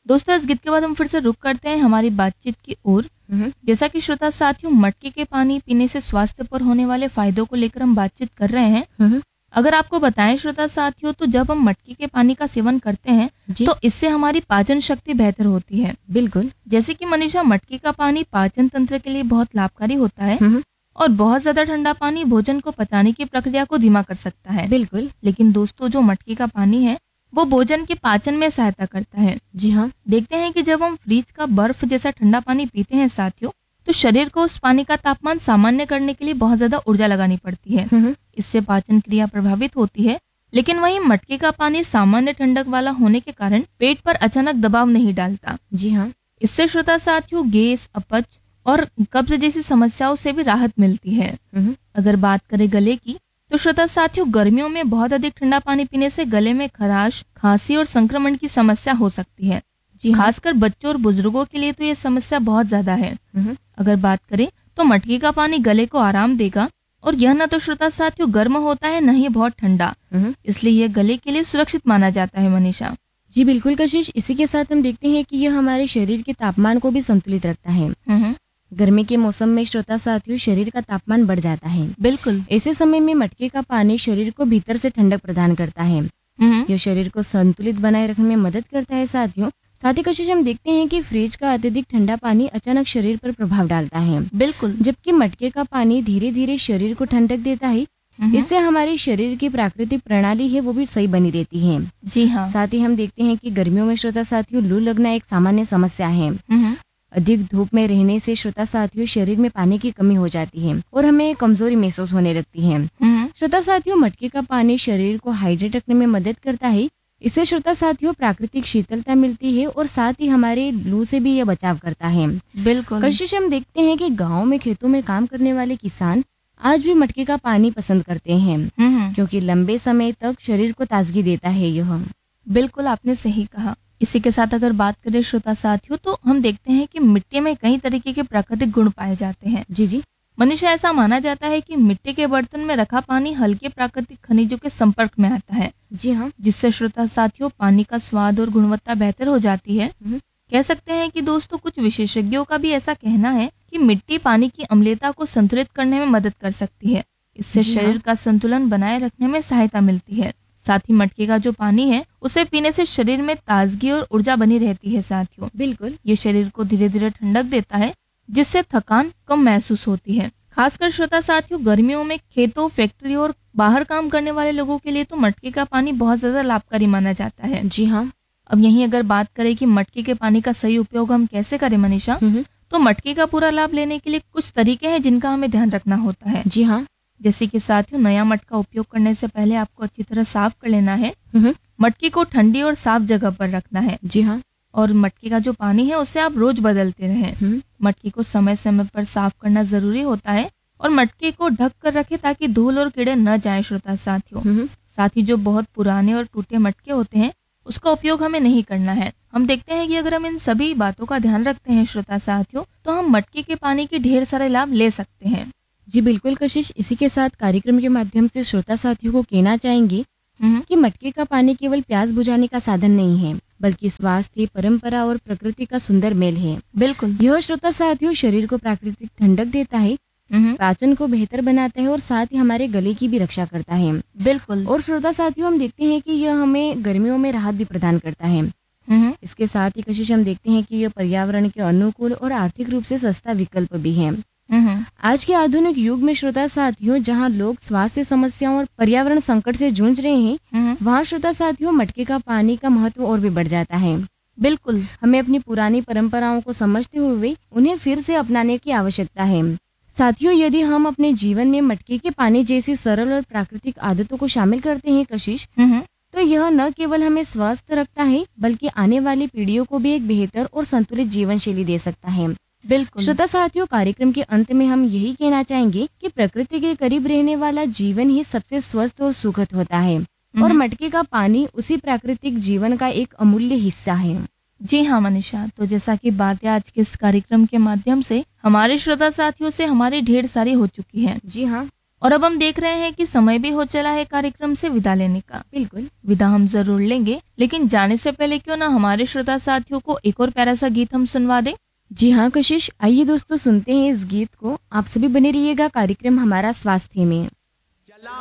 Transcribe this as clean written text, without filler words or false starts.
दोस्तों, इस गीत के बाद हम फिर से रुक करते हैं हमारी बातचीत की ओर। हम्म, जैसा कि श्रोता साथियों, मटके के पानी पीने से स्वास्थ्य पर होने वाले फायदों को लेकर हम बातचीत कर रहे हैं। हम्म, अगर आपको बताएं श्रोता साथियों, तो जब हम मटके के पानी का सेवन करते हैं जी तो इससे हमारी पाचन शक्ति बेहतर होती है। बिल्कुल। जैसे कि मनीषा, मटके का पानी पाचन तंत्र के लिए बहुत लाभकारी होता है हम्म, और बहुत ज्यादा ठंडा पानी भोजन को पचाने की प्रक्रिया को धीमा कर सकता है। बिल्कुल। लेकिन दोस्तों, जो मटके का पानी है वो भोजन के पाचन में सहायता करता है। जी हाँ। देखते हैं कि जब हम फ्रिज का बर्फ जैसा ठंडा पानी पीते हैं साथियों, तो शरीर को उस पानी का तापमान सामान्य करने के लिए बहुत ज्यादा ऊर्जा लगानी पड़ती है। हम्म, इससे पाचन क्रिया प्रभावित होती है। लेकिन वहीं मटके का पानी सामान्य ठंडक वाला होने के कारण पेट पर अचानक दबाव नहीं डालता। जी हाँ। इससे श्रोता साथियों, गैस, अपच और कब्ज जैसी समस्याओं से भी राहत मिलती है। हम्म, अगर बात करें गले की, तो श्रोता साथियों, गर्मियों में बहुत अधिक ठंडा पानी पीने से गले में खराश, खांसी और संक्रमण की समस्या हो सकती है। जी हाँ। खासकर बच्चों और बुजुर्गों के लिए तो ये समस्या बहुत ज्यादा है। हम्म, अगर बात करें तो मटके का पानी गले को आराम देगा, और यह न तो श्रोता साथियों गर्म होता है, न ही बहुत ठंडा। हम्म, इसलिए यह गले के लिए सुरक्षित माना जाता है मनीषा। जी बिल्कुल कशिश। इसी के साथ हम देखते हैं कि यह हमारे शरीर के तापमान को भी संतुलित रखता है। हम्म, गर्मी के मौसम में श्रोता साथियों, शरीर का तापमान बढ़ जाता है। बिल्कुल। ऐसे समय में मटके का पानी शरीर को भीतर से ठंडक प्रदान करता है। हम्म, यह शरीर को संतुलित बनाए रखने में मदद करता है साथियों। साथ ही कशिश, हम देखते हैं कि फ्रिज का अत्यधिक ठंडा पानी अचानक शरीर पर प्रभाव डालता है, बिल्कुल। जबकि मटके का पानी धीरे धीरे शरीर को ठंडक देता है। हम्म, इससे हमारे शरीर की प्राकृतिक प्रणाली है वो भी सही बनी रहती है। जी हाँ। साथ ही हम देखते हैं कि गर्मियों में श्रोता साथियों, लू लगना एक सामान्य समस्या है। हम्म, अधिक धूप में रहने से श्रोता साथियों, शरीर में पानी की कमी हो जाती है और हमें कमजोरी महसूस होने लगती है। हम्म, श्रोता साथियों, मटके का पानी शरीर को हाइड्रेट रखने में मदद करता है। इससे श्रोता साथियों, प्राकृतिक शीतलता मिलती है और साथ ही हमारे लू से भी यह बचाव करता है। बिल्कुल। कशिश, हम देखते हैं कि गाँव में खेतों में काम करने वाले किसान आज भी मटके का पानी पसंद करते हैं, हम्म, क्योंकि लंबे समय तक शरीर को ताजगी देता है यह। बिल्कुल आपने सही कहा। इसी के साथ अगर बात करें श्रोता साथियों, तो हम देखते हैं कि मिट्टी में कई तरीके के प्राकृतिक गुण पाए जाते हैं। जी जी। मनीषा, ऐसा माना जाता है कि मिट्टी के बर्तन में रखा पानी हल्के प्राकृतिक खनिजों के संपर्क में आता है, जी हाँ। जिससे श्रोता साथियों पानी का स्वाद और गुणवत्ता बेहतर हो जाती है। हम्म, कह सकते हैं कि दोस्तों, कुछ विशेषज्ञों का भी ऐसा कहना है कि मिट्टी पानी की अम्लता को संतुलित करने में मदद कर सकती है। इससे जी हाँ। शरीर का संतुलन बनाए रखने में सहायता मिलती है। साथ ही मटके का जो पानी है उसे पीने से शरीर में ताजगी और ऊर्जा बनी रहती है साथियों। बिल्कुल। ये शरीर को धीरे धीरे ठंडक देता है, जिससे थकान कम महसूस होती है। खासकर श्रोता साथियों, गर्मियों में खेतों, फैक्ट्री और बाहर काम करने वाले लोगों के लिए तो मटके का पानी बहुत ज्यादा लाभकारी माना जाता है। जी हाँ। अब यहीं अगर बात करें कि मटके के पानी का सही उपयोग हम कैसे करें मनीषा, हम्म, तो मटके का पूरा लाभ लेने के लिए कुछ तरीके हैं जिनका हमें ध्यान रखना होता है। जी हाँ। जैसे कि साथियों, नया मटका उपयोग करने से पहले आपको अच्छी तरह साफ कर लेना है। हम्म, मटके को ठंडी और साफ जगह पर रखना है, जी हाँ। और मटके का जो पानी है उसे आप रोज बदलते रहें। हम्म, मटके को समय समय पर साफ करना जरूरी होता है, और मटके को ढक कर रखें ताकि धूल और कीड़े न जाएं श्रोता साथियों। हम्म, साथ ही जो बहुत पुराने और टूटे मटके होते हैं उसका उपयोग हमें नहीं करना है। हम देखते हैं कि अगर हम इन सभी बातों का ध्यान रखते हैं श्रोता साथियों, तो हम मटके के पानी के ढेर सारे लाभ ले सकते हैं। जी बिल्कुल कशिश। इसी के साथ कार्यक्रम के माध्यम से श्रोता साथियों को कहना चाहेंगे कि मटके का पानी केवल प्यास बुझाने का साधन नहीं है, बल्कि स्वास्थ्य, परंपरा और प्रकृति का सुंदर मेल है। बिल्कुल। यह श्रोता साथियों, शरीर को प्राकृतिक ठंडक देता है, पाचन को बेहतर बनाता है और साथ ही हमारे गले की भी रक्षा करता है। बिल्कुल। और श्रोता साथियों, हम देखते हैं कि यह हमें गर्मियों में राहत भी प्रदान करता है। इसके साथ ही कशिश, हम देखते हैं कि यह पर्यावरण के अनुकूल और आर्थिक रूप से सस्ता विकल्प भी है। आज के आधुनिक युग में श्रोता साथियों, जहां लोग स्वास्थ्य समस्याओं और पर्यावरण संकट से जूझ रहे हैं, वहां श्रोता साथियों, मटके का पानी का महत्व और भी बढ़ जाता है। बिल्कुल। हमें अपनी पुरानी परंपराओं को समझते हुए उन्हें फिर से अपनाने की आवश्यकता है। साथियों, यदि हम अपने जीवन में मटके के पानी जैसी सरल और प्राकृतिक आदतों को शामिल करते हैं कशिश, तो यह न केवल हमें स्वस्थ रखता है, बल्कि आने वाली पीढ़ियों को भी एक बेहतर और संतुलित जीवन शैली दे सकता है। बिल्कुल। श्रोता साथियों, कार्यक्रम के अंत में हम यही कहना चाहेंगे कि प्रकृति के करीब रहने वाला जीवन ही सबसे स्वस्थ और सुखद होता है, और मटके का पानी उसी प्राकृतिक जीवन का एक अमूल्य हिस्सा है। जी हाँ मनीषा, तो जैसा कि बातें आज के इस कार्यक्रम के माध्यम से हमारे श्रोता साथियों से हमारी ढेर सारी हो चुकी है। जी हाँ। और अब हम देख रहे हैं कि समय भी हो चला है कार्यक्रम से विदा लेने का। बिल्कुल। विदा हम जरूर लेंगे, लेकिन जाने से पहले क्यों ना हमारे श्रोता साथियों को एक और प्यारा सा गीत हम सुनवा दें। जी हाँ कशिश, आइए दोस्तों सुनते हैं इस गीत को। आप सभी बने रहिएगा कार्यक्रम हमारा स्वास्थ्य में।